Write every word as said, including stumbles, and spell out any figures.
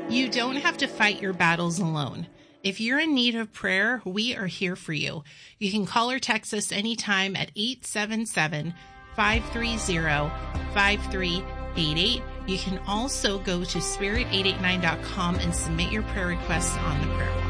You don't have to fight your battles alone. If you're in need of prayer, we are here for you. You can call or text us anytime at eight seven seven, five three zero, five three eight eight. You can also go to spirit eight eight nine dot com and submit your prayer requests on the prayer wall.